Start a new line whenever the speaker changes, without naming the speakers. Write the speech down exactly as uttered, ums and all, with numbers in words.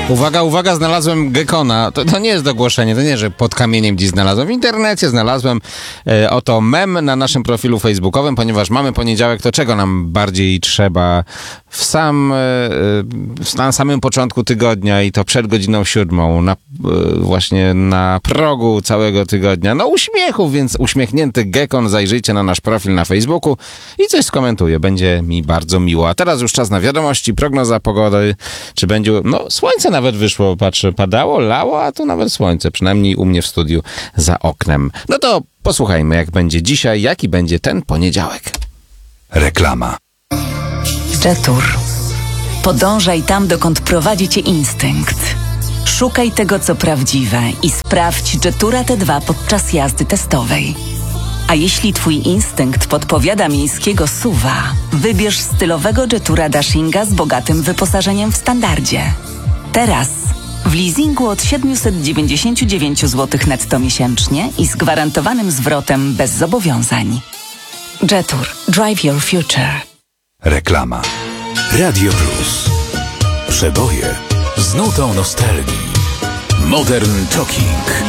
Uwaga, uwaga, znalazłem Gekona. To, to nie jest ogłoszenie, to nie, że pod kamieniem gdzieś znalazłem. W internecie znalazłem e, oto mem na naszym profilu facebookowym, ponieważ mamy poniedziałek, to czego nam bardziej trzeba w, sam, e, w na samym początku tygodnia i to przed godziną siódmą, na, e, właśnie na progu całego tygodnia. No uśmiechów, więc uśmiechnięty Gekon, zajrzyjcie na nasz profil na Facebooku i coś skomentuję. Będzie mi bardzo miło. A teraz już czas na wiadomości, prognoza pogody, czy będzie, no słońce nawet wyszło, patrzę, padało, lało, a tu nawet słońce, przynajmniej u mnie w studiu za oknem. No to posłuchajmy, jak będzie dzisiaj, jaki będzie ten poniedziałek.
Reklama.
Jetour. Podążaj tam, dokąd prowadzi cię instynkt. Szukaj tego, co prawdziwe i sprawdź Jetoura T dwa podczas jazdy testowej. A jeśli twój instynkt podpowiada miejskiego suwa, wybierz stylowego Jetoura Dashinga z bogatym wyposażeniem w standardzie. Teraz w leasingu od siedemset dziewięćdziesiąt dziewięć złotych netto miesięcznie i z gwarantowanym zwrotem bez zobowiązań. Jetour. Drive your future.
Reklama. Radio Plus. Przeboje z nutą nostalgii. Modern Talking.